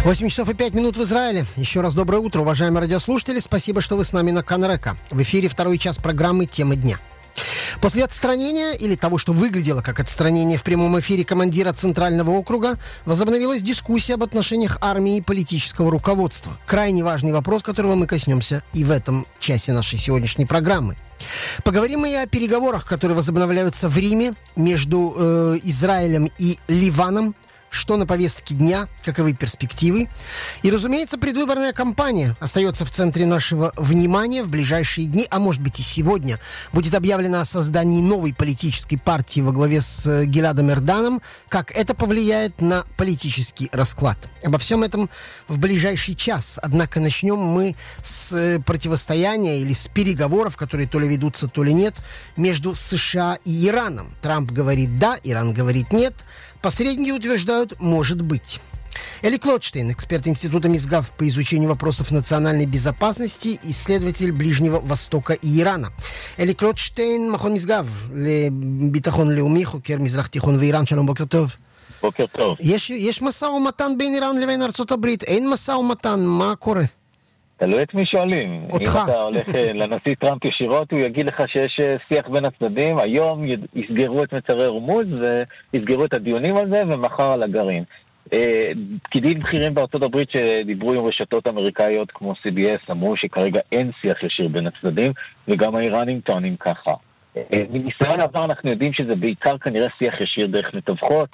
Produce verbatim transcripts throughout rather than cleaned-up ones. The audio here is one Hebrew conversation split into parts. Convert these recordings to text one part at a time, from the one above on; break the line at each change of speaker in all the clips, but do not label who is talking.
восемь часов и пять минут в Израиле. Еще раз доброе утро, уважаемые радиослушатели. Спасибо, что вы с нами на Канрека. В эфире второй час программы «Темы дня». После отстранения, или того, что выглядело как отстранение в прямом эфире командира Центрального округа, возобновилась дискуссия об отношениях армии и политического руководства. Крайне важный вопрос, которого мы коснемся и в этом часе нашей сегодняшней программы. Поговорим мы и о переговорах, которые возобновляются в Риме между э, Израилем и Ливаном. Что на повестке дня, каковы перспективы. И, разумеется, предвыборная кампания остается в центре нашего внимания в ближайшие дни, а может быть и сегодня. Будет объявлено о создании новой политической партии во главе с Гиладом Эрданом. Как это повлияет на политический расклад? Обо всем этом в ближайший час. Однако начнем мы с противостояния или с переговоров, которые то ли ведутся, то ли нет, между США и Ираном. Трамп говорит «да», Иран говорит «нет». Посредники утверждают «может быть». Эли Клотштейн, эксперт Института Мисгав по изучению вопросов национальной безопасности, исследователь Ближнего Востока и Ирана. Эли Клотштейн, מכון Мисгав לביטחון לאומי, חוקר מזרח תיכון ואיראן. שלום, בוקר טוב.
בוקר טוב.
יש, יש משא ומתן בין איראן לבין ארצות הברית. אין משא ומתן, מה קורה?
תלוי את מי שואלים.
אותך.
אם אתה הולך לנשיא טראמפ ישירות, הוא יגיד לך שיש שיח בין הצדדים, היום יסגרו את מצרי רמוז ויסגרו את הדיונים על זה, ומחר על הגרעין. פקידים בכירים בארצות הברית שדיברו עם רשתות אמריקאיות כמו סי בי אס אמרו שכרגע אין שיח ישיר בין הצדדים, וגם האיראנים טוענים ככה. מניסיון העבר אנחנו יודעים שזה בעיקר כנראה שיח ישיר דרך מתווכות,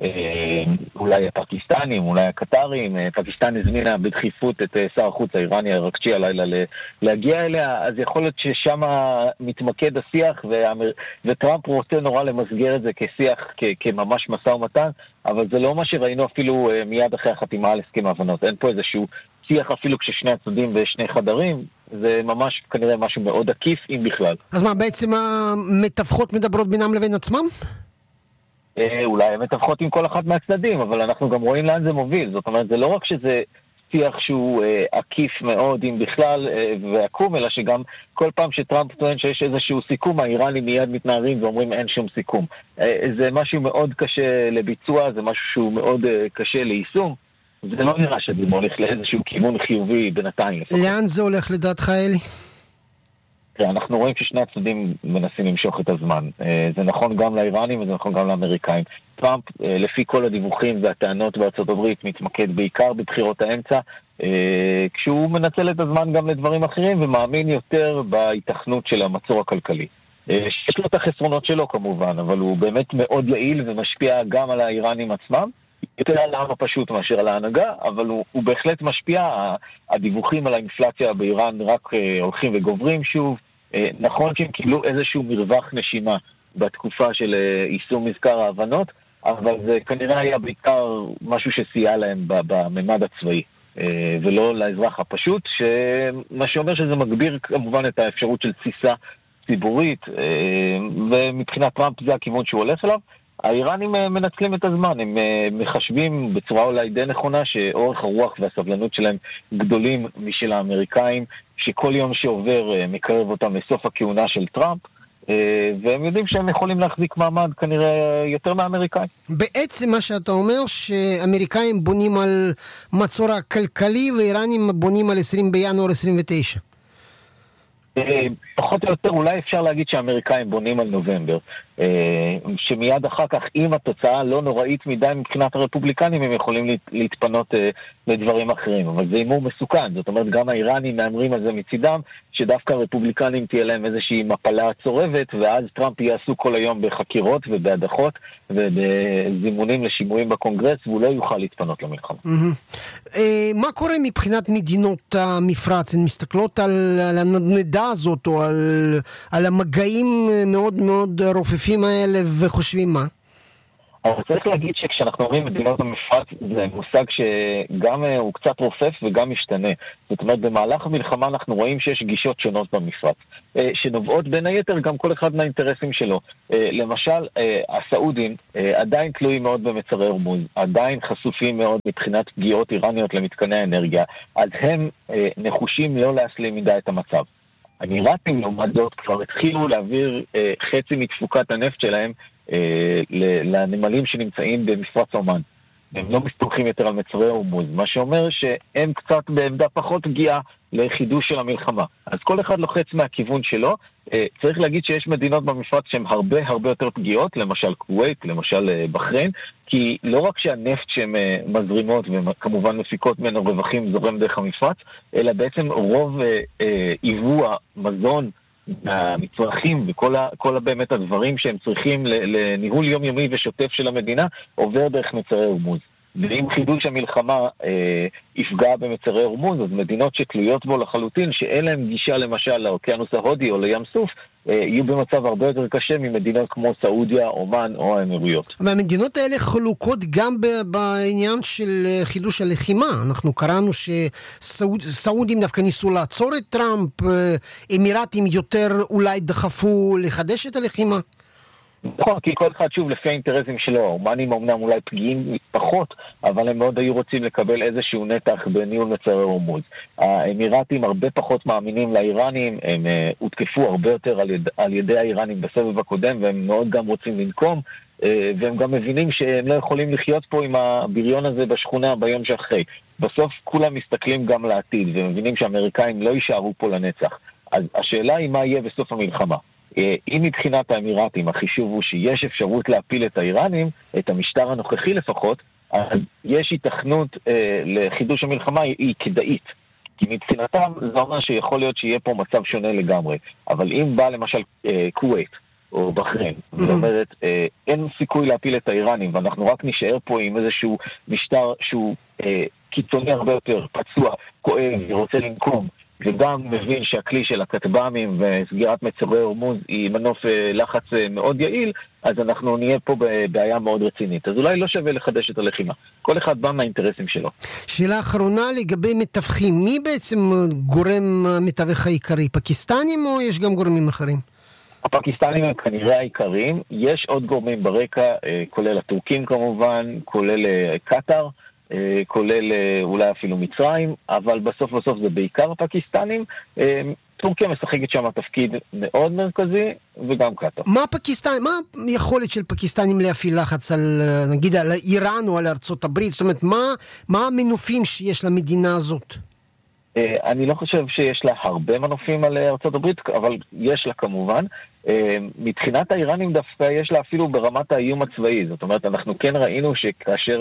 אולי הפקיסטנים, אולי הקטרים. פקיסטן הזמינה בדחיפות את שר החוץ האיראני הרג'י הלילה להגיע אליה, אז יכול להיות ששם מתמקד השיח, וטראמפ רוצה נורא למסגר את זה כשיח, כממש מסע ומתן, אבל זה לא מה שראינו אפילו מיד אחרי החתימה על הסכם ההבנות. אין פה איזשהו שיח אפילו כששני הצדדים ושני חדרים, זה ממש כנראה משהו מאוד עקיף, אם בכלל.
אז מה, בעצם המתווכות מדברות בינם לבין עצמם?
אולי הם מתווכות עם כל אחד מהצדדים, אבל אנחנו גם רואים לאן זה מוביל. זאת אומרת, זה לא רק שזה שיח שהוא עקיף מאוד, אם בכלל, ועקום, אלא שגם כל פעם שטראמפ טוען שיש איזשהו סיכום, האיראנים מיד מתנערים ואומרים אין שום סיכום. זה משהו מאוד קשה לביצוע, זה משהו שהוא מאוד קשה ליישום. זה לא נראה שזה הולך לאיזשהו כיוון חיובי בינתיים.
לאן זה הולך לדעתך, אלי?
אנחנו רואים ששני הצדדים מנסים למשוך את הזמן. זה נכון גם לאיראנים וזה נכון גם לאמריקאים. טראמפ, לפי כל הדיווחים והטענות בארצות הברית, מתמקד בעיקר בבחירות האמצע, כשהוא מנצל את הזמן גם לדברים אחרים ומאמין יותר בהיתכנות של המצור הכלכלי. יש לו את החסרונות שלו כמובן, אבל הוא באמת מאוד יעיל ומשפיע גם על האיראנים עצמם, יותר על העם הפשוט מאשר על ההנהגה, אבל הוא, הוא בהחלט משפיע. הדיווחים על האינפלציה באיראן רק הולכים וגוברים שוב. נכון שהם קיבלו איזשהו מרווח נשימה בתקופה של יישום מזכר ההבנות, אבל זה כנראה היה בעיקר משהו שסייע להם בממד הצבאי, ולא לאזרח הפשוט, שמה שאומר שזה מגביר כמובן את האפשרות של תסיסה ציבורית, ומבחינת טראמפ זה הכיוון שהוא הולך אליו. האיראנים מנצלים את הזמן, הם מחשבים בצורה אולי די נכונה שאורך הרוח והסבלנות שלהם גדולים משל האמריקאים, שכל יום שעובר מקרב אותם לסוף הכהונה של טראמפ, והם יודעים שהם יכולים להחזיק מעמד כנראה יותר מהאמריקאים.
בעצם מה שאתה אומר שאמריקאים בונים על מצור הכלכלי ואיראנים בונים על עשרים בינואר עשרים ותשע.
פחות או יותר אולי אפשר להגיד שהאמריקאים בונים על נובמבר, שמיד אחר כך אם התוצאה לא נוראית מדי מבחינת הרפובליקנים הם יכולים להתפנות לדברים אחרים, אבל זה אימור מסוכן. זאת אומרת גם האיראנים מאמרים על זה מצידם, שדווקא הרפובליקנים תהיה להם איזושהי מפלה צורבת, ואז טראמפ יעשו כל היום בחקירות ובהדחות ובזימונים לשימועים בקונגרס, והוא לא יוכל להתפנות למלחמה.
מה קורה מבחינת מדינות המפרץ? הן מסתכלות על הנדנדה הזאת או על המגעים מאוד מאוד רופפים האלה וחושבים מה?
אבל צריך להגיד שכשאנחנו אומרים מדינות המפרץ זה מושג שגם הוא קצת רופף וגם משתנה. זאת אומרת במהלך המלחמה אנחנו רואים שיש גישות שונות במפרץ שנובעות בין היתר גם כל אחד מהאינטרסים שלו. למשל הסעודים עדיין תלויים מאוד במצרי הורמוז, עדיין חשופים מאוד מבחינת פגיעות איראניות למתקני האנרגיה, אז הם נחושים לא להסלים מדי את המצב. האמירתים לעומת זאת כבר התחילו להעביר חצי מתפוקת הנפט שלהם לנמלים שנמצאים במפרץ אומן. הם לא מסתמכים יותר על מצרי הורמוז, מה שאומר שהם קצת בעמדה פחות פגיעה לחידוש של המלחמה. אז כל אחד לוחץ מהכיוון שלו. צריך להגיד שיש מדינות במפרץ שהן הרבה הרבה יותר פגיעות, למשל כווית, למשל בחריין, כי לא רק שהנפט שהן מזרימות וכמובן מפיקות ממנו רווחים זורם דרך המפרץ, אלא בעצם רוב איבוע מזון, המצרכים וכל ה, כל באמת הדברים שהם צריכים לניהול יומיומי ושוטף של המדינה עובר דרך מצרי הורמוז. ואם חידוש המלחמה אה, יפגע במצרי הורמוז, אז מדינות שתלויות בו לחלוטין, שאין להם גישה למשל לאוקיינוס ההודי או לים סוף, אה, יהיו במצב הרבה יותר קשה ממדינות כמו סעודיה, אומן או האמירויות.
והמדינות האלה חלוקות גם ב- בעניין של חידוש הלחימה. אנחנו קראנו שסעודים דווקא ניסו לעצור את טראמפ, אמירתים יותר אולי דחפו לחדש את הלחימה.
נכון, כי כל אחד שוב לפי האינטרסים שלו, האומנים אמנם אולי פגיעים פחות, אבל הם מאוד היו רוצים לקבל איזשהו נתח בניהול מצרי הורמוז. האמירתים הרבה פחות מאמינים לאיראנים, הם uh, הותקפו הרבה יותר על, יד, על ידי האיראנים בסבב הקודם, והם מאוד גם רוצים לנקום, uh, והם גם מבינים שהם לא יכולים לחיות פה עם הבריון הזה בשכונה ביום שאחרי. בסוף כולם מסתכלים גם לעתיד, ומבינים שהאמריקאים לא יישארו פה לנצח. אז השאלה היא מה יהיה בסוף המלחמה. אם מבחינת האמירתים החישוב הוא שיש אפשרות להפיל את האיראנים, את המשטר הנוכחי לפחות, אז יש התכנות אה, לחידוש המלחמה היא כדאית. כי מבחינתם זה אומר שיכול להיות שיהיה פה מצב שונה לגמרי. אבל אם בא למשל אה, כווית או בחריין, זאת אומרת, אה, אין סיכוי להפיל את האיראנים, ואנחנו רק נשאר פה עם איזשהו משטר שהוא אה, קיצוני הרבה יותר, פצוע, כואב, ורוצה לנקום, וגם מבין שהכלי של הכטב"מים וסגירת מצרי הורמוז היא מנוף לחץ מאוד יעיל, אז אנחנו נהיה פה בבעיה מאוד רצינית. אז אולי לא שווה לחדש את הלחימה. כל אחד בא מהאינטרסים שלו.
שאלה אחרונה לגבי מתווכים. מי בעצם גורם מתווך העיקרי? פקיסטנים או יש גם גורמים אחרים?
הפקיסטנים הם כנראה העיקריים. יש עוד גורמים ברקע, כולל הטורקים כמובן, כולל קטר, כולל אולי אפילו מצרים, אבל בסוף בסוף זה בעיקר הפקיסטנים. טורקיה משחקת שם תפקיד מאוד מרכזי, וגם קטר.
מה פקיסטן, מה היכולת של פקיסטנים להפעיל לחץ על, נגיד, על איראן או על ארצות הברית? זאת אומרת, מה, מה המנופים שיש למדינה הזאת?
אני לא חושב שיש לה הרבה מנופים על ארצות הברית, אבל יש לה כמובן. מבחינת האיראנים דווקא יש לה אפילו ברמת האיום הצבאי. זאת אומרת, אנחנו כן ראינו שכאשר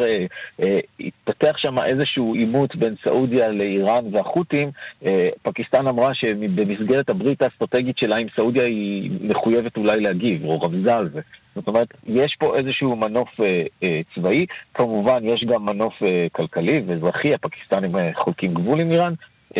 התפתח שם איזשהו עימות בין סעודיה לאיראן והחות'ים, פקיסטן אמרה שבמסגרת הברית האסטרטגית שלה עם סעודיה היא מחויבת אולי להגיב, או רמזה על זה. זאת אומרת, יש פה איזשהו מנוף צבאי, כמובן יש גם מנוף כלכלי ואזרחי, הפקיסטנים חולקים גבול עם איראן,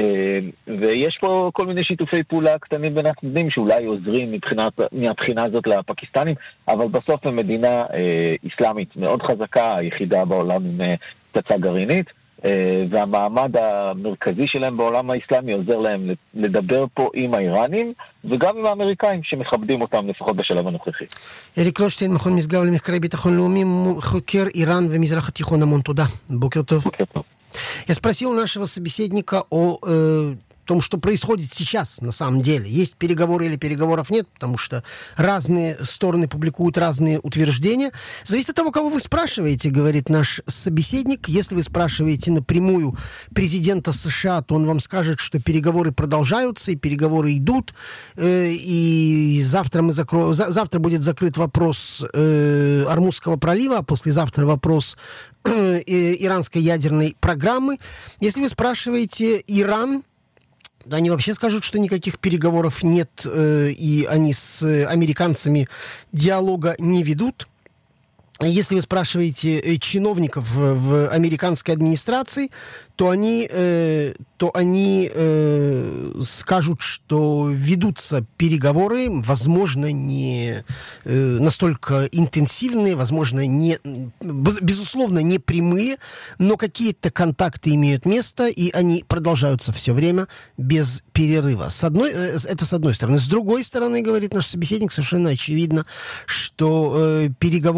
ויש פה כל מיני שיתופי פעולה קטנים בין הצדדים שאולי עוזרים מבחינת, מהבחינה הזאת לפקיסטנים, אבל בסוף הם מדינה איסלאמית מאוד חזקה, היחידה בעולם עם פצצה גרעינית, והמעמד המרכזי שלהם בעולם האסלאמי עוזר להם לדבר פה עם האיראנים וגם עם האמריקאים שמכבדים אותם לפחות בשלב הנוכחי.
אריק לושטיין, מכון משגב למחקרי ביטחון לאומי, חוקר איראן ומזרח התיכון, המון תודה. בוקר טוב.
בוקר טוב.
Я спросил нашего собеседника о э, том, что происходит сейчас на самом деле. Есть переговоры или переговоров нет, потому что разные стороны публикуют разные утверждения. Зависит от того, кого вы спрашиваете, говорит наш собеседник. Если вы спрашиваете напрямую президента США, то он вам скажет, что переговоры продолжаются, и переговоры идут. Э, и завтра, мы закро... завтра будет закрыт вопрос э, Ормузского пролива, а послезавтра вопрос э, иранской ядерной программы. Если вы спрашиваете Иран, да, они вообще скажут, что никаких переговоров нет, э, и они с американцами диалога не ведут. Если вы спрашиваете э, чиновников в, в американской администрации, то они, э, то они э, скажут, что ведутся переговоры, возможно, не э, настолько интенсивные, возможно, не, безусловно, не прямые, но какие-то контакты имеют место, и они продолжаются все время без перерыва. С одной, э, это с одной стороны. С другой стороны, говорит наш собеседник, совершенно очевидно, что э, переговоры идут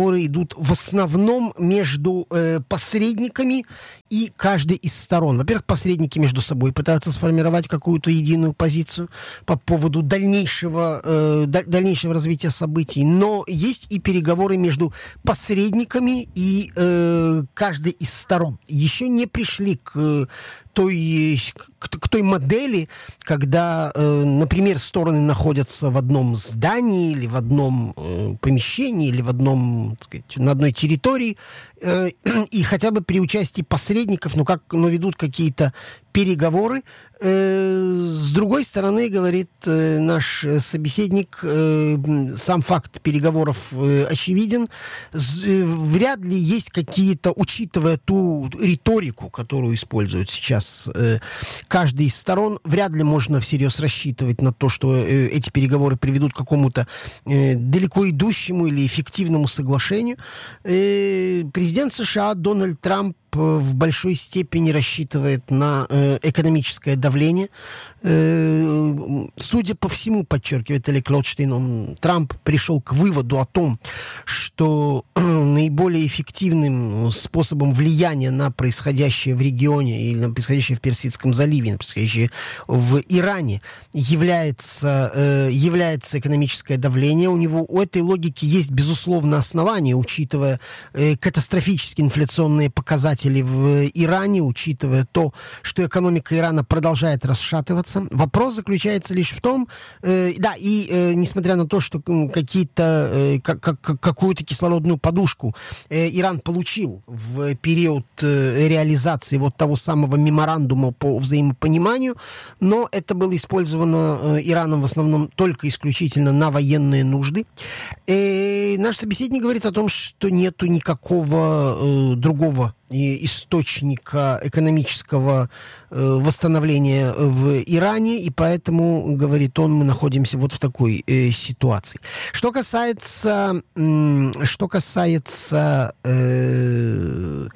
идут в основном между э, посредниками и каждой из сторон. Во-первых, посредники между собой пытаются сформировать какую-то единую позицию по поводу дальнейшего, э, дальнейшего развития событий. Но есть и переговоры между посредниками и э, каждой из сторон. Еще не пришли к той, к, к той модели, когда, э, например, стороны находятся в одном здании или в одном э, помещении или в одном, так сказать, на одной территории, э, и хотя бы при участии посредников, ну, как, ну, ведут какие-то переговоры. Э, с другой стороны, говорит э, наш собеседник, э, сам факт переговоров э, очевиден. З, э, вряд ли есть какие-то, учитывая ту риторику, которую используют сейчас э, каждый из сторон, вряд ли можно всерьез рассчитывать на то, что э, эти переговоры приведут к какому-то э, далеко идущему или эффективному соглашению. Э, президент США Дональд Трамп в большой степени рассчитывает на э, экономическое давление. Э, судя по всему, подчеркивает Олег Лотштейн, он, Трамп пришел к выводу о том, что э, наиболее эффективным способом влияния на происходящее в регионе или на происходящее в Персидском заливе, на происходящее в Иране является, э, является экономическое давление. У него у этой логики есть, безусловно, основания, учитывая э, катастрофические инфляционные показатели в Иране, учитывая то, что экономика Ирана продолжает расшатываться. Вопрос заключается лишь в том, э, да, и э, несмотря на то, что э, какие-то, э, как, как, какую-то кислородную подушку э, Иран получил в период э, реализации вот того самого меморандума по взаимопониманию, но это было использовано э, Ираном в основном только исключительно на военные нужды. И наш собеседник говорит о том, что нету никакого э, другого источника экономического э, восстановления в Иране, и поэтому, говорит он, мы находимся вот в такой э, ситуации. Что касается, э, что касается э,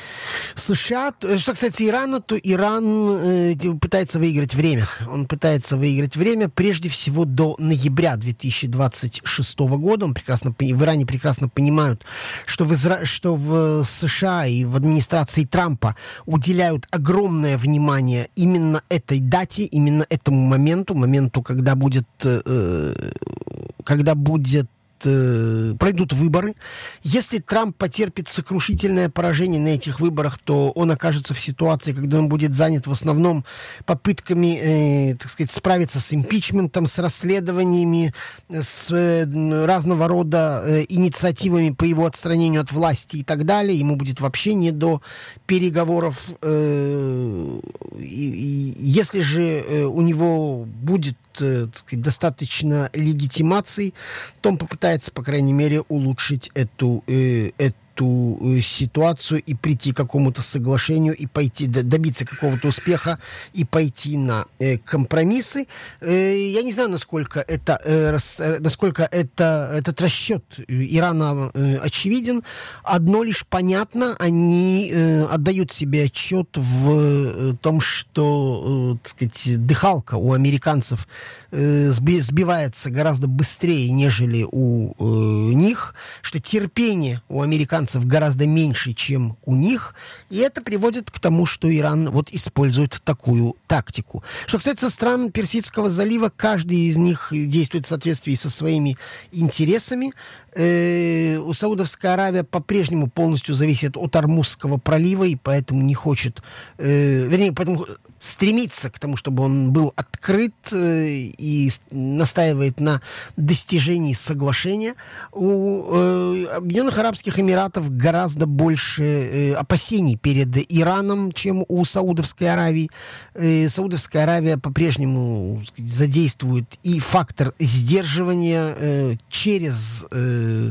США, что касается Ирана, то Иран э, пытается выиграть время. Он пытается выиграть время прежде всего до ноября две тысячи двадцать шестого года. Он прекрасно, в Иране прекрасно понимают, что в, Изра... что в США и в администрации Трампа уделяют огромное внимание именно этой дате, именно этому моменту, моменту, когда будет, э, когда будет пройдут выборы. Если Трамп потерпит сокрушительное поражение на этих выборах, то он окажется в ситуации, когда он будет занят в основном попытками, э, так сказать, справиться с импичментом, с расследованиями, с э, разного рода э, инициативами по его отстранению от власти и так далее. Ему будет вообще не до переговоров. Э, и, и, если же э, у него будет, так сказать, достаточно легитимации, то он попытается, по крайней мере, улучшить эту, э, эту ситуацию и прийти к какому-то соглашению и пойти, добиться какого-то успеха и пойти на э, компромиссы. Э, я не знаю, насколько это, э, рас, насколько это, этот расчет Ирана э, очевиден. Одно лишь понятно, они э, отдают себе отчет в э, том, что, э, так сказать, дыхалка у американцев э, сбивается гораздо быстрее, нежели у э, них, что терпение у американцев гораздо меньше, чем у них, и это приводит к тому, что Иран вот использует такую тактику. Что касается стран Персидского залива, каждый из них действует в соответствии со своими интересами. Э, у Саудовская Аравия по-прежнему полностью зависит от Ормузского пролива, и поэтому не хочет, э, вернее, поэтому стремится к тому, чтобы он был открыт, э, и настаивает на достижении соглашения. У э, Объединенных Арабских Эмиратов гораздо больше э, опасений перед Ираном, чем у Саудовской Аравии. Э, Саудовская Аравия по-прежнему, так сказать, задействует и фактор сдерживания э, через э,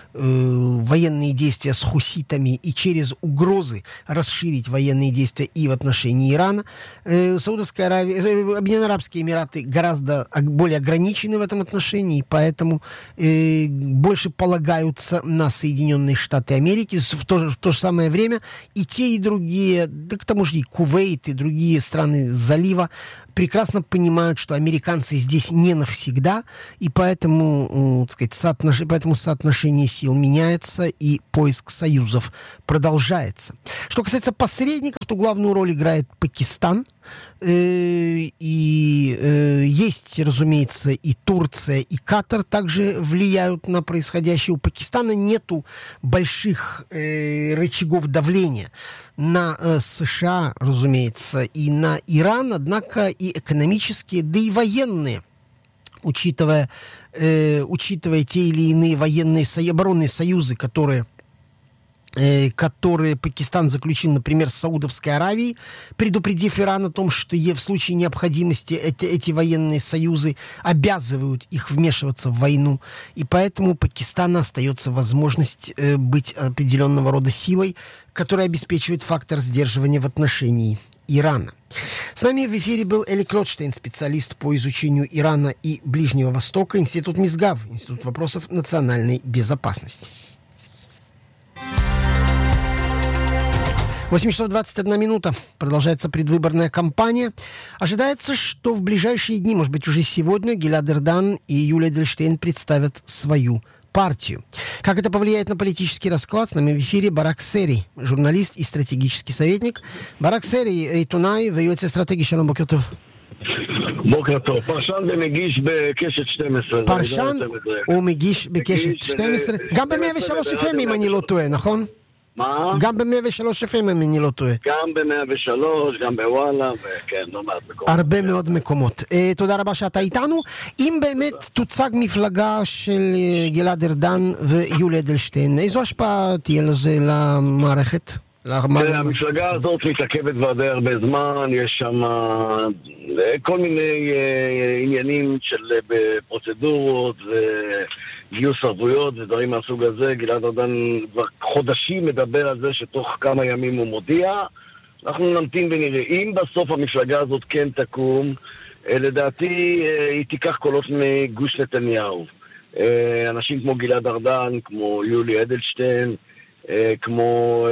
э, военные действия с хуситами и через угрозы расширить военные действия и в отношении Ирана. Э, Саудовская Аравия, э, Объединенные Арабские Эмираты гораздо более ограничены в этом отношении, поэтому э, больше полагаются на Соединенные Штаты Латинской Америки. В то, в то же самое время и те, и другие, да к тому же и Кувейт, и другие страны залива прекрасно понимают, что американцы здесь не навсегда, и поэтому, так сказать, соотнош... поэтому соотношение сил меняется, и поиск союзов продолжается. Что касается посредников, то главную роль играет Пакистан. И э, есть, разумеется, и Турция, и Катар также влияют на происходящее. У Пакистана нету больших э, рычагов давления на э, США, разумеется, и на Иран, однако и экономические, да и военные, учитывая, э, учитывая те или иные военные со... оборонные союзы, которые которые Пакистан заключил, например, с Саудовской Аравией, предупредив Иран о том, что в случае необходимости эти, эти военные союзы обязывают их вмешиваться в войну. И поэтому у Пакистана остается возможность э, быть определенного рода силой, которая обеспечивает фактор сдерживания в отношении Ирана. С нами в эфире был Эли Клотштейн, специалист по изучению Ирана и Ближнего Востока, Институт Мисгав, Институт вопросов национальной безопасности. восемь часов двадцать одна минута. Продолжается предвыборная кампания. Ожидается, что в ближайшие дни, может быть, уже сегодня, Гилад Эрдан и Юлия Эдельштейн представят свою партию. Как это повлияет на политический расклад? С нами в эфире Барак Сери, журналист и стратегический советник. Барак Сери, עיתונאי ויועץ אסטרטגי. שלום, בוקר טוב.
בוקר טוב. פרשן ומגיש בקשת שתים עשרה.
פרשן ומגיש בקשת שתים עשרה. גם ב-מאה ושלוש אף אם, אם אני לא טועה, נכון?
מה?
גם ב-מאה ושלוש אף אם, אם אני לא טועה.
גם ב-מאה ושלוש, גם בוואלה, וכן, לא מעט מקומות.
הרבה מאוד מקומות. Uh, תודה רבה שאתה איתנו. אם באמת תוצג מפלגה של uh, גלעד ארדן ויולי אדלשטיין, איזו השפעה תהיה לזה למערכת?
המפלגה הזאת מתעכבת כבר די הרבה זמן, יש שם כל מיני עניינים של פרוצדורות וגיוס ערבויות ודברים מהסוג הזה. גלעד ארדן כבר חודשים מדבר על זה שתוך כמה ימים הוא מודיע. אנחנו נמתין ונראה. אם בסוף המפלגה הזאת כן תקום, לדעתי היא תיקח קולות מגוש נתניהו. אנשים כמו גלעד ארדן, כמו יולי אדלשטיין, כמו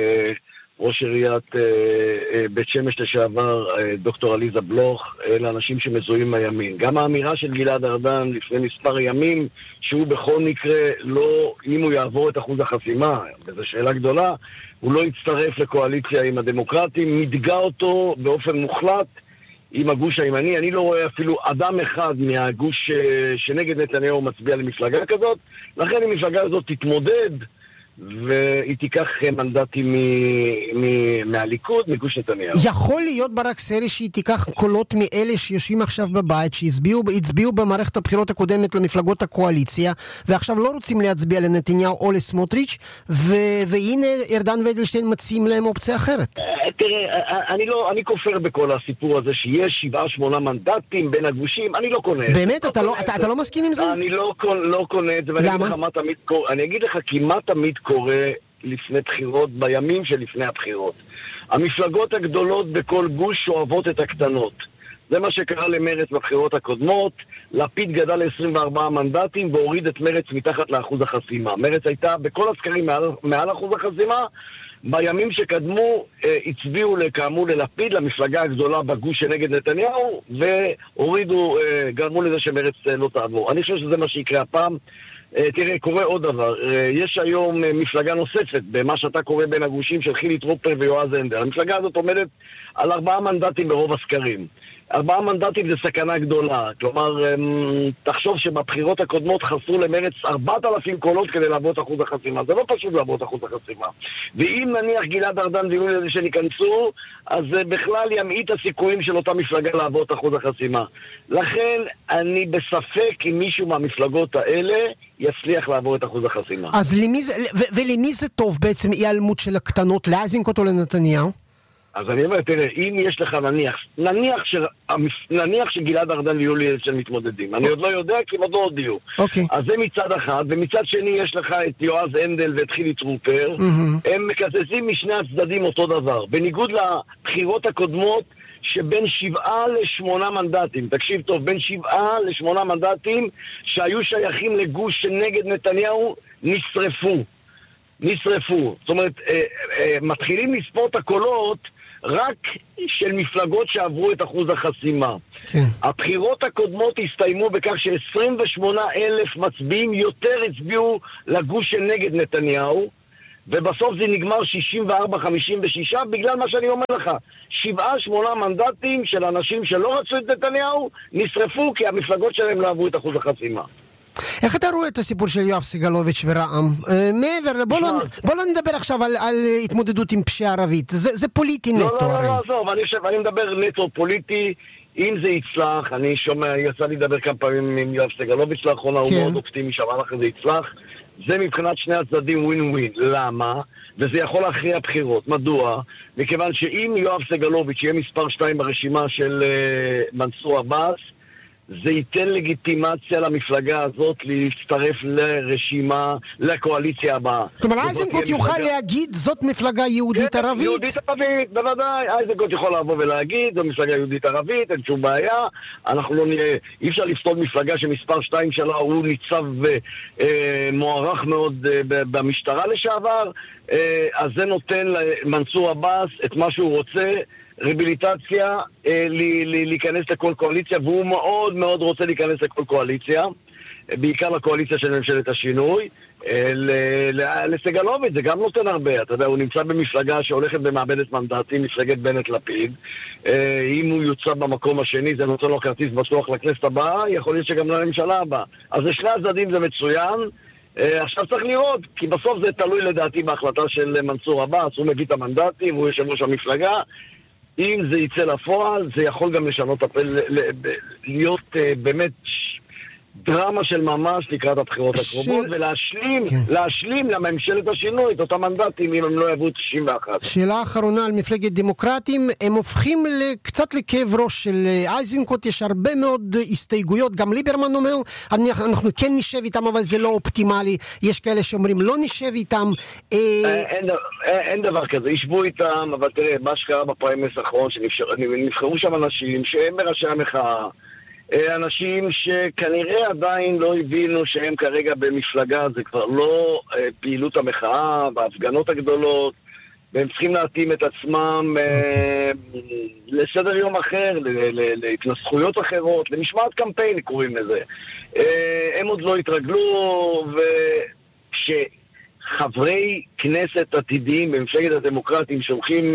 ראש עיריית בית שמש לשעבר, דוקטור עליזה בלוך, אלה אנשים שמזוהים מהימין. גם האמירה של גלעד ארדן לפני מספר ימים, שהוא בכל מקרה לא, אם הוא יעבור את אחוז החסימה, וזו שאלה גדולה, הוא לא יצטרף לקואליציה עם הדמוקרטים, מדגה אותו באופן מוחלט עם הגוש הימני. אני לא רואה אפילו אדם אחד מהגוש שנגד נתניהו מצביע למפלגה כזאת, לכן המפלגה הזאת תתמודד והיא תיקח מנדטים מהליכוד, מגוש נתניהו.
יכול להיות ברק סרי שהיא תיקח קולות מאלה שיושבים עכשיו בבית, שהצביעו במערכת הבחירות הקודמת למפלגות הקואליציה, ועכשיו לא רוצים להצביע לנתניהו או לסמוטריץ', והנה ארדן ואדלשטיין מציעים להם אופציה אחרת.
תראה, אני כופר בכל הסיפור הזה שיש שבעה שמונה מנדטים בין הגושים, אני לא קונה.
באמת? אתה לא מסכים עם זה?
אני לא קונה את זה.
למה?
אני אגיד לך כי מה תמיד קורה לפני בחירות, בימים שלפני הבחירות. המפלגות הגדולות בכל גוש שואבות את הקטנות. זה מה שקרה למרץ בבחירות הקודמות. לפיד גדל ל-עשרים וארבעה מנדטים והוריד את מרץ מתחת לאחוז החסימה. מרץ הייתה בכל הסקרים מעל, מעל אחוז החסימה. בימים שקדמו אה, הצביעו כאמור ללפיד, למפלגה הגדולה בגוש שנגד נתניהו, והורידו, אה, גרמו לזה שמרץ אה, לא תעבור. אני חושב שזה מה שיקרה הפעם. תראה, קורה עוד דבר. יש היום מפלגה נוספת במה שאתה קורא בין הגושים של חילי טרופר ויועז הנדל. המפלגה הזאת עומדת על ארבעה מנדטים ברוב הסקרים. ארבעה מנדטים זה סכנה גדולה. כלומר, תחשוב שבבחירות הקודמות חסרו למרץ ארבעת אלפים קולות כדי לעבור את אחוז החסימה. זה לא פשוט לעבור את אחוז החסימה. ואם נניח גלעד ארדן ויולי אדלשטיין ייכנסו, אז בכלל ימעיט הסיכויים של אותה מפלגה לעבור את אחוז החסימה. לכן אני בספק אם מישהו מהמפלגות האלה יצליח לעבור את אחוז החסימה.
אז למי זה, ו- ולמי זה טוב בעצם היעלמות של הקטנות? לאיזנקוט או לנתניהו?
אז אני אומר, תראה, אם יש לך נניח, נניח, ש... נניח שגלעד ארדן ויולי אדלשטיין מתמודדים, אני עוד לא יודע כי הם עוד לא הודיעו.
אוקיי.
אז זה מצד אחד, ומצד שני יש לך את יועז הנדל ואת חילי טרופר, הם מקזזים משני הצדדים אותו דבר, בניגוד לבחירות הקודמות, שבין שבעה לשמונה מנדטים, תקשיב טוב, בין שבעה לשמונה מנדטים שהיו שייכים לגוש שנגד נתניהו נשרפו. נשרפו. זאת אומרת, מתחילים לספור את הקולות רק של מפלגות שעברו את אחוז החסימה.
כן.
הבחירות הקודמות הסתיימו בכך ש-עשרים ושמונה אלף מצביעים יותר הצביעו לגוש של נגד נתניהו, ובסוף זה נגמר שישים וארבע חמישים ושש בגלל מה שאני אומר לך. שבעה, שמונה מנדטים של אנשים שלא רצו את נתניהו נשרפו כי המפלגות שלהם לא עברו את אחוז החסימה.
איך אתה רואה את הסיפור של יואב סגלוביץ' ורע"מ? מעבר, בוא לא, בוא לא נדבר עכשיו על, על התמודדות עם פשיעה ערבית. זה, זה פוליטי נטו.
לא,
הרי.
לא, לא, לא, אני חושב, אני מדבר נטו פוליטי. אם זה יצלח, אני שומע, יצא לי לדבר כמה פעמים עם יואב סגלוביץ' לאחרונה, הוא מאוד אופטימי שהמהלך הזה יצלח. זה מבחינת שני הצדדים ווין ווין. למה? וזה יכול להכריע בחירות. מדוע? מכיוון שאם יואב סגלוביץ' יהיה מספר שתיים ברשימה של uh, מנסור עבאס, זה ייתן לגיטימציה למפלגה הזאת להצטרף לרשימה, לקואליציה הבאה.
כלומר, איזנקוט יוכל להגיד, זאת מפלגה יהודית ערבית?
יהודית ערבית, בוודאי. איזנקוט יכול לבוא ולהגיד, זו מפלגה יהודית ערבית, אין שום בעיה. אנחנו לא נראה, אי אפשר לפסול מפלגה שמספר שתיים שלה הוא ניצב מוערך מאוד במשטרה לשעבר. אז זה נותן למנסור עבאס את מה שהוא רוצה, ריביליטציה, אה, לי, לי, להיכנס לכל קואליציה, והוא מאוד מאוד רוצה להיכנס לכל קואליציה, בעיקר לקואליציה של ממשלת השינוי. אה, לסגלוביץ' זה גם נותן הרבה, אתה יודע, הוא נמצא במפלגה שהולכת במעבדת מנדטים, מפלגת בנט לפיד. אה, אם הוא יוצא במקום השני, זה נותן לו כרטיס בטוח לכנסת הבאה, יכול להיות שגם לממשלה הבאה. אז לשני הצדדים זה מצוין. Uh, עכשיו צריך לראות, כי בסוף זה תלוי לדעתי בהחלטה של מנסור עבאס, הוא מביא את המנדטים, הוא יושב ראש המפלגה. אם זה יצא לפועל, זה יכול גם לשנות הפל, להיות uh, באמת דרמה של ממש לקראת הבחירות הקרובות, של... ולהשלים, כן. להשלים לממשלת השינוי את אותם מנדטים אם הם לא יעברו תשעים ואחת.
שאלה אחרונה על מפלגת דמוקרטים, הם הופכים קצת לכאב ראש של איזנקוט, יש הרבה מאוד הסתייגויות, גם ליברמן אומר, אנחנו כן נשב איתם אבל זה לא אופטימלי, יש כאלה שאומרים לא נשב איתם.
אין, אין דבר כזה, ישבו איתם, אבל תראה, מה שקרה בפריימריז האחרון, שנבחרו שם אנשים שהם מראשי המחאה, אנשים שכנראה עדיין לא הבינו שהם כרגע במפלגה, זה כבר לא פעילות המחאה וההפגנות הגדולות, והם צריכים להתאים את עצמם okay. לסדר יום אחר, להתנסחויות אחרות, למשמעת קמפיין קוראים לזה. הם עוד לא התרגלו, וכשחברי כנסת עתידיים במפלגת הדמוקרטים שולחים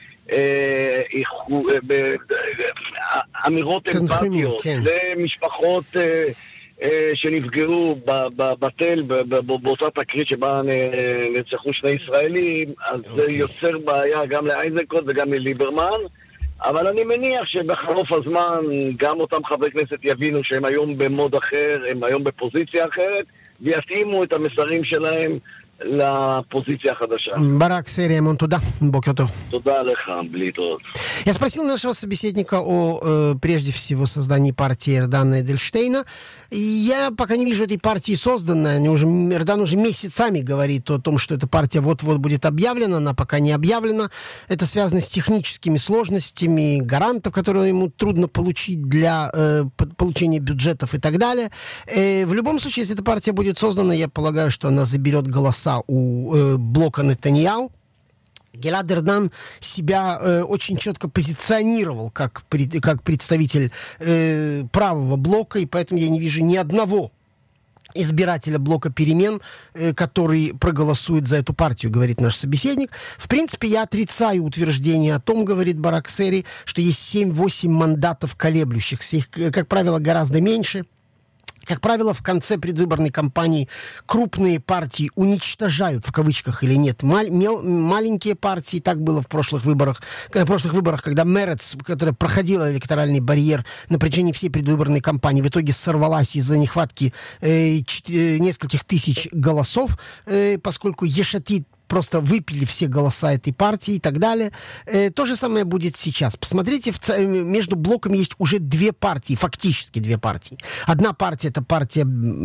אמירות אמפתיות למשפחות שנפגעו בתל באותה תקרית שבה נרצחו שני ישראלים, אז זה יוצר בעיה גם לאיזנקוט וגם לליברמן. אבל אני מניח שבחלוף הזמן גם אותם חברי כנסת יבינו שהם היום במוד אחר, הם היום בפוזיציה אחרת, ויתאימו את המסרים שלהם לפозиция החדשה.
Барак Сериамон, туда. Бокер тов.
Туда, Лехан, блитот.
Я спросил нашего собеседника о, э, прежде всего, создании партии Эрдана Эдельштейна. И я пока не вижу этой партии созданной. Они уже, Эрдан уже месяцами говорит о том, что эта партия вот-вот будет объявлена. Она пока не объявлена. Это связано с техническими сложностями, гарантов, которые ему трудно получить для э, получения бюджетов и так далее. Э, в любом случае, если эта партия будет создана, я полагаю, что она заберет голоса у э, блока Нетаньяху. Гилад Эрдан себя э, очень четко позиционировал как, пред, как представитель э, правого блока, и поэтому я не вижу ни одного избирателя блока перемен, э, который проголосует за эту партию, говорит наш собеседник. В принципе, я отрицаю утверждение о том, говорит Барак Сери, что есть семь-восемь мандатов колеблющихся. Их, как правило, гораздо меньше. Как правило, в конце предвыборной кампании крупные партии уничтожают, в кавычках или нет, мал- мел- маленькие партии. Так было в прошлых выборах, в прошлых выборах, когда Мерец, которая проходила электоральный барьер на протяжении всей предвыборной кампании, в итоге сорвалась из-за нехватки э, ч- нескольких тысяч голосов, э, поскольку Ешатид просто выпили все голоса этой партии и так далее. Э, то же самое будет сейчас. Посмотрите, в, между блоками есть уже две партии, фактически две партии. Одна партия, это партия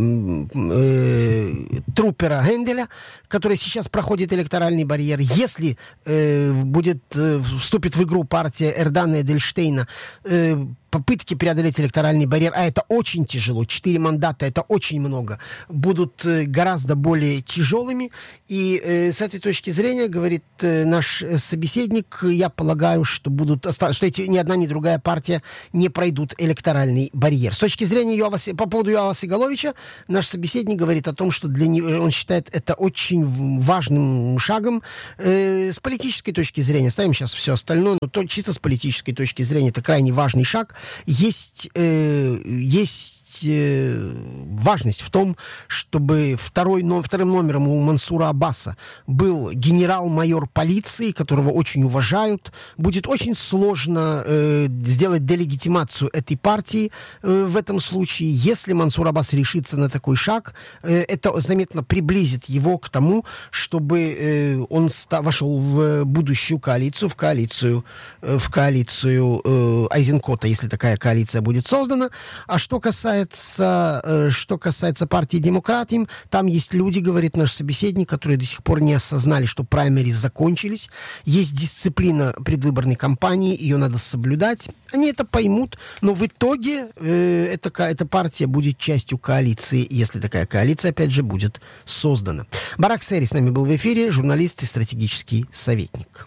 э, Трупера Генделя, которая сейчас проходит электоральный барьер. Если э, будет, э, вступит в игру партия Эрдана Эдельштейна, э, попытки преодолеть электоральный барьер, а это очень тяжело, четыре мандата, это очень много, будут гораздо более тяжелыми. И э, с этой точки зрения, говорит э, наш собеседник, я полагаю, что, будут, что эти, ни одна, ни другая партия не пройдут электоральный барьер. С точки зрения Йоава, по поводу Йоава Сигаловича, наш собеседник говорит о том, что для него, он считает это очень важным шагом. Э, с политической точки зрения, ставим сейчас все остальное, но то, чисто с политической точки зрения, это крайне важный шаг. Есть, э, есть э, важность в том, чтобы второй, но, вторым номером у Мансура Аббаса был генерал-майор полиции, которого очень уважают. Будет очень сложно э, сделать делегитимацию этой партии э, в этом случае. Если Мансур Аббас решится на такой шаг, э, это заметно приблизит его к тому, чтобы э, он ста- вошел в будущую коалицию, в коалицию, э, в коалицию э, Айзенкота, если такая коалиция будет создана. А что касается, э, что касается партии Демократим, там есть люди, говорит наш собеседник, которые до сих пор не осознали, что праймериз закончились. Есть дисциплина предвыборной кампании, ее надо соблюдать. Они это поймут, но в итоге э, эта, эта партия будет частью коалиции, если такая коалиция, опять же, будет создана. Барак Сери с нами был в эфире, журналист и стратегический советник.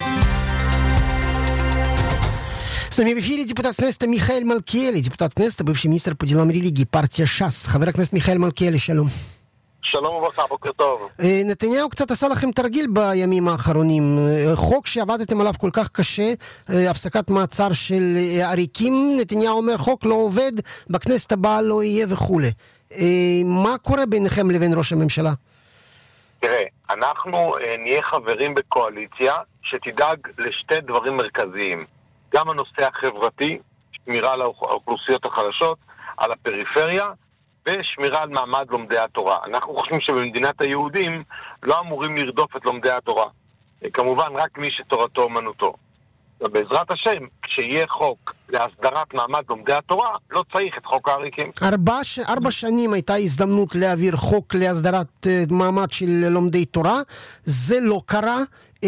С нами в эфире депутат Кнессета Михаэль Малкиэли, депутат Кнессета, бывший министр по делам религии, партия ШАС. חבר הכנסת מיכאל מלכיאלי, שלום.
שלום וברכה, בוקר טוב.
נתניהו קצת עשה לכם תרגיל בימים האחרונים. חוק שעבדתם עליו כל כך קשה, הפסקת מעצר של עריקים, נתניהו אומר חוק לא עובד, בכנסת הבאה לא יהיה וכו'. מה קורה ביניכם לבין ראש הממשלה?
תראה, אנחנו נהיה חברים בקואליציה שתדאג לשתי דברים מרכזיים. גם הנושא החברתי, שמירה על האוכלוסיות החלשות, על הפריפריה, ושמירה על מעמד לומדי התורה. אנחנו חושבים שבמדינת היהודים לא אמורים לרדוף את לומדי התורה. כמובן רק מי שתורתו אומנותו. ובעזרת השם, כשיהיה חוק להסדרת מעמד לומדי התורה, לא צריך את חוק העריקים.
ארבע, ארבע שנים הייתה הזדמנות להעביר חוק להסדרת מעמד של לומדי תורה. זה לא קרה.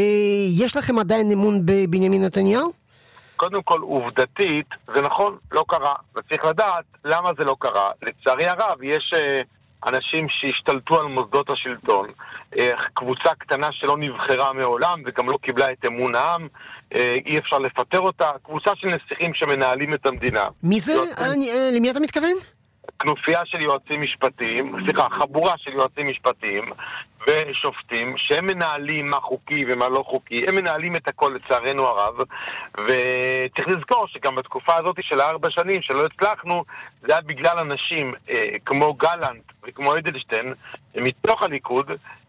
יש לכם עדיין אמון בבנימין נתניהו?
קודם כל, עובדתית, זה נכון, לא קרה. וצריך לדעת למה זה לא קרה. לצערי הרב, יש אנשים שהשתלטו על מוסדות השלטון. קבוצה קטנה שלא נבחרה מעולם וגם לא קיבלה את אמון העם. אי אפשר לפטר אותה. קבוצה של נסיכים שמנהלים את המדינה.
מי זה? למי אתה מתכוון?
כנופיה של יועצים משפטיים, סליחה, חבורה של יועצים משפטיים ושופטים שהם מנהלים מה חוקי ומה לא חוקי, הם מנהלים את הכל לצערנו הרב, וצריך לזכור שגם בתקופה הזאת של הארבע שנים שלא הצלחנו, זה היה בגלל אנשים אה, כמו גלנט וכמו אדלשטיין מתוך הליכוד,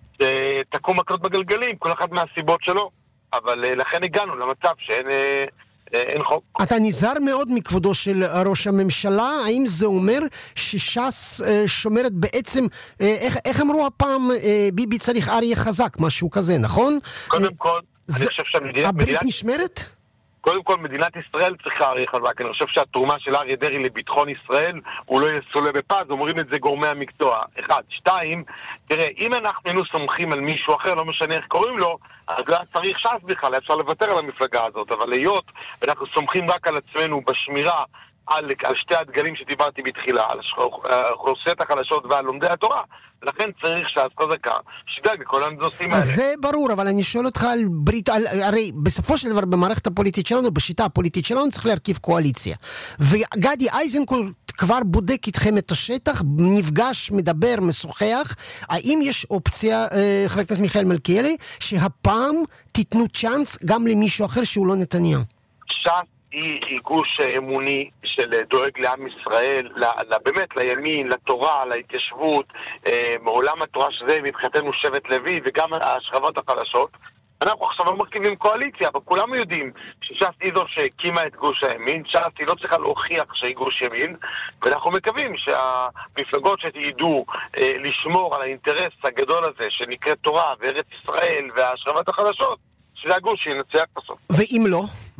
שתקעו מקלות בגלגלים, כל אחד מהסיבות שלו, אבל אה, לכן הגענו למצב שאין... אה, אין חוק.
אתה נזהר מאוד מכבודו של ראש הממשלה, האם זה אומר שש"ס שומרת בעצם, איך, איך אמרו הפעם, ביבי צריך אריה חזק, משהו כזה, נכון?
קודם כל, אני חושב שהמדינה...
הברית נשמרת?
קודם כל, מדינת ישראל צריכה אריה חזק. אני חושב שהתרומה של אריה דרעי לביטחון ישראל הוא לא יסולה בפז, אומרים את זה גורמי המקצוע. אחד. שתיים, תראה, אם אנחנו היינו סומכים על מישהו אחר, לא משנה איך קוראים לו, אז לא צריך ש"ס בכלל, אפשר לוותר על המפלגה הזאת. אבל להיות, ואנחנו סומכים רק על עצמנו בשמירה על, על שתי הדגלים שדיברתי בתחילה, על האוכלוסיות החלשות ועל לומדי התורה, לכן צריך ש"ס חזקה, שדאג לכל הנושאים האלה.
זה ברור, אבל אני שואל אותך על ברית, על, הרי בסופו של דבר במערכת הפוליטית שלנו, בשיטה הפוליטית שלנו צריך להרכיב קואליציה. וגדי איזנקוט כבר בודק איתכם את השטח, נפגש, מדבר, משוחח. האם יש אופציה, חבר הכנסת מיכאל מלכיאלי, שהפעם תיתנו צ'אנס גם למישהו אחר שהוא לא נתניהו?
ש"ס היא גוש אמוני של דואג לעם ישראל, באמת לימין, לתורה, להתיישבות, מעולם התורה שזה מבחינתנו שבט לוי וגם השכבות החלשות. אנחנו עכשיו לא מרכיבים קואליציה, אבל כולם יודעים שש"ס היא זו שהקימה את גוש הימין, ש"ס היא לא צריכה להוכיח שהיא גוש ימין, ואנחנו מקווים שהמפלגות שתדעו אה, לשמור על האינטרס הגדול הזה שנקרא תורה וארץ ישראל והשכבות החלשות, שזה הגוש שינצח בסוף.
ואם לא?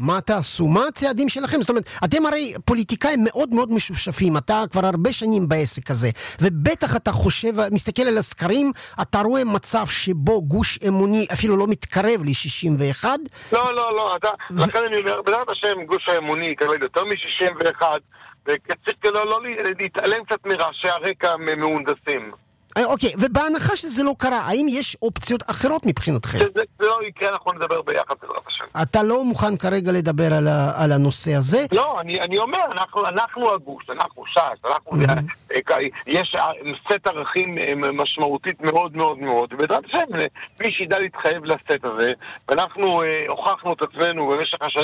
מה תעשו? מה הצעדים שלכם? זאת אומרת, אתם הרי פוליטיקאים מאוד מאוד משופשפים, אתה כבר הרבה שנים בעסק הזה, ובטח אתה חושב, מסתכל על הסקרים, אתה רואה מצב שבו גוש אמוני אפילו לא מתקרב ל-שישים ואחת?
לא, לא, לא, אתה, ו... לכן אני אומר, בעזרת השם, גוש האמוני כרגע יותר מ-שישים ואחת, וצריך לא, לא להתעלם קצת מרעשי הרקע מהונדסים.
אוקיי, ובהנחה שזה לא קרה, האם יש אופציות אחרות מבחינתכם?
שזה לא יקרה, אנחנו נדבר ביחד בעזרת השם.
אתה לא מוכן כרגע לדבר על, ה, על הנושא הזה?
לא, אני, אני אומר, אנחנו, אנחנו הגוש, אנחנו ש"ס, אנחנו, mm-hmm. יש סט ערכים משמעותית מאוד מאוד מאוד, ובעזרת השם, מי שידע להתחייב לסט הזה, ואנחנו הוכחנו את עצמנו במשך השנים,